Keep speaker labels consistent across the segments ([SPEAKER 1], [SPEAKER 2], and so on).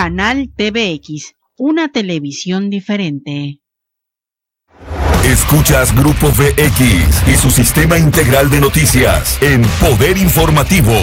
[SPEAKER 1] Canal TVX, una televisión diferente.
[SPEAKER 2] Escuchas Grupo VX y su sistema integral de noticias en Poder Informativo.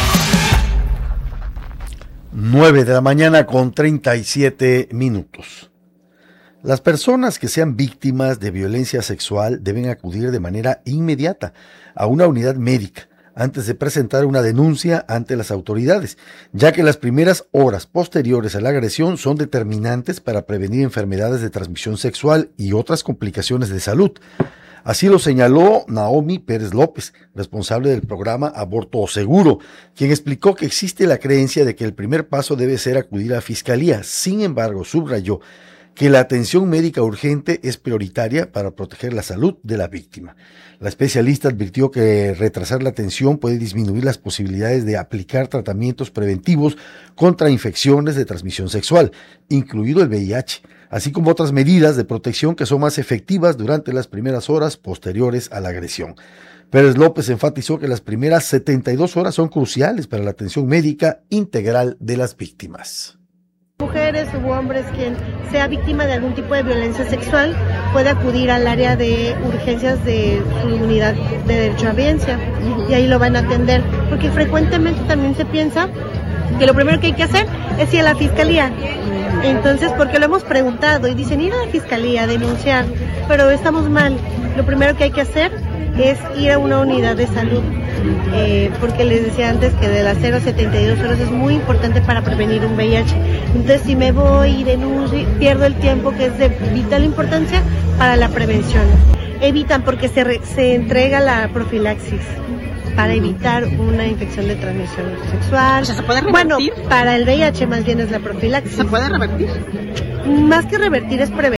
[SPEAKER 3] 9 de la mañana con 37 minutos. Las personas que sean víctimas de violencia sexual deben acudir de manera inmediata a una unidad médica antes de presentar una denuncia ante las autoridades, ya que las primeras horas posteriores a la agresión son determinantes para prevenir enfermedades de transmisión sexual y otras complicaciones de salud. Así lo señaló Naomi Pérez López, responsable del programa Aborto Seguro, quien explicó que existe la creencia de que el primer paso debe ser acudir a la fiscalía. Sin embargo, subrayó que la atención médica urgente es prioritaria para proteger la salud de la víctima. La especialista advirtió que retrasar la atención puede disminuir las posibilidades de aplicar tratamientos preventivos contra infecciones de transmisión sexual, incluido el VIH, así como otras medidas de protección que son más efectivas durante las primeras horas posteriores a la agresión. Pérez López enfatizó que las primeras 72 horas son cruciales para la atención médica integral de las víctimas.
[SPEAKER 4] Mujeres u hombres quien sea víctima de algún tipo de violencia sexual puede acudir al área de urgencias de su unidad de derecho a audiencia y ahí lo van a atender, porque frecuentemente también se piensa que lo primero que hay que hacer es ir a la fiscalía. Entonces, porque lo hemos preguntado y dicen ir a la fiscalía a denunciar, pero estamos mal. Lo primero que hay que hacer es ir a una unidad de salud, porque les decía antes que de las 0 a 72 horas es muy importante para prevenir un VIH. Entonces, si me voy y denuncio, pierdo el tiempo que es de vital importancia para la prevención. Evitan porque se entrega la profilaxis para evitar una infección de transmisión sexual.
[SPEAKER 5] O sea, ¿se puede revertir?
[SPEAKER 4] Bueno, para el VIH más bien es la profilaxis.
[SPEAKER 5] ¿Se puede revertir?
[SPEAKER 4] Más que revertir es prevenir.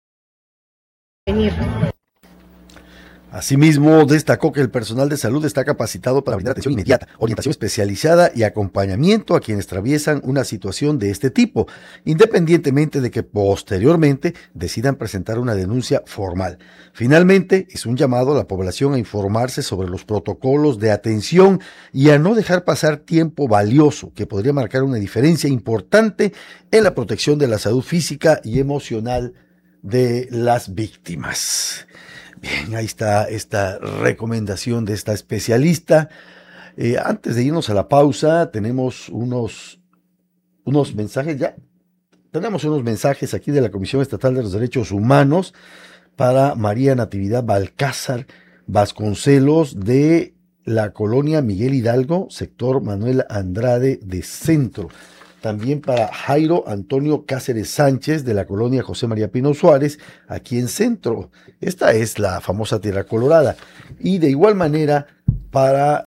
[SPEAKER 3] Asimismo, destacó que el personal de salud está capacitado para brindar atención inmediata, orientación especializada y acompañamiento a quienes atraviesan una situación de este tipo, independientemente de que posteriormente decidan presentar una denuncia formal. Finalmente, hizo un llamado a la población a informarse sobre los protocolos de atención y a no dejar pasar tiempo valioso que podría marcar una diferencia importante en la protección de la salud física y emocional de las víctimas. Bien, ahí está esta recomendación de esta especialista. Antes de irnos a la pausa, tenemos unos mensajes ya. Tenemos unos mensajes aquí de la Comisión Estatal de los Derechos Humanos para María Natividad Balcázar Vasconcelos de la colonia Miguel Hidalgo, sector Manuel Andrade de Centro. También para Jairo Antonio Cáceres Sánchez de la colonia José María Pino Suárez, aquí en Centro. Esta es la famosa Tierra Colorada. Y de igual manera para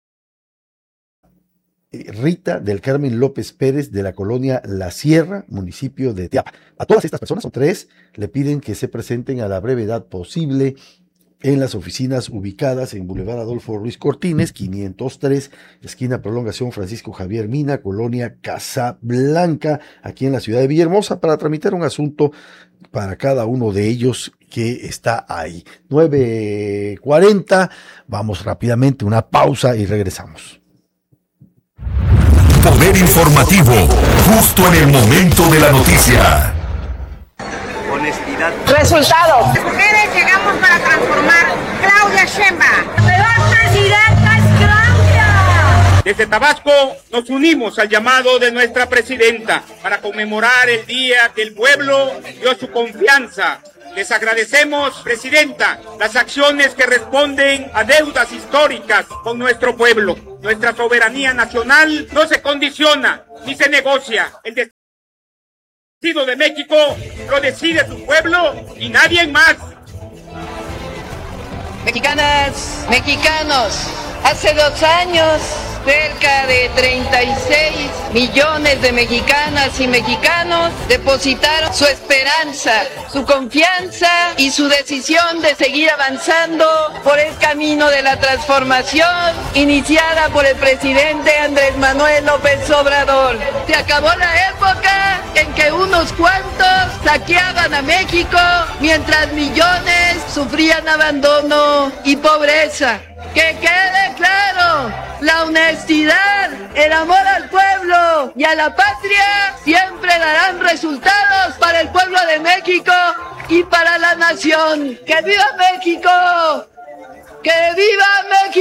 [SPEAKER 3] Rita del Carmen López Pérez de la colonia La Sierra, municipio de Teapa. A todas estas personas, son 3, le piden que se presenten a la brevedad posible en las oficinas ubicadas en Boulevard Adolfo Ruiz Cortines, 503, esquina Prolongación Francisco Javier Mina, colonia Casablanca, aquí en la ciudad de Villahermosa, para tramitar un asunto para cada uno de ellos que está ahí. 9:40, vamos rápidamente, una pausa y regresamos.
[SPEAKER 2] Poder Informativo, justo en el momento de la noticia.
[SPEAKER 6] Honestidad.
[SPEAKER 7] Resultados.
[SPEAKER 8] Mujeres llegamos para transformar. Claudia Sheinbaum. ¡Mejor presidenta es Claudia!
[SPEAKER 9] Desde Tabasco nos unimos al llamado de nuestra presidenta para conmemorar el día que el pueblo dio su confianza. Les agradecemos, presidenta, las acciones que responden a deudas históricas con nuestro pueblo. Nuestra soberanía nacional no se condiciona ni se negocia. El destino de México lo decide su pueblo y nadie más.
[SPEAKER 10] Mexicanas, mexicanos, hace 2 años, cerca de 36 millones de mexicanas y mexicanos depositaron su esperanza, su confianza y su decisión de seguir avanzando por el camino de la transformación iniciada por el presidente Andrés Manuel López Obrador. Se acabó la época en que unos cuantos saqueaban a México mientras millones sufrían abandono y pobreza. Que quede claro, la honestidad, el amor al pueblo y a la patria siempre darán resultados para el pueblo de México y para la nación. ¡Que viva México! ¡Que viva México!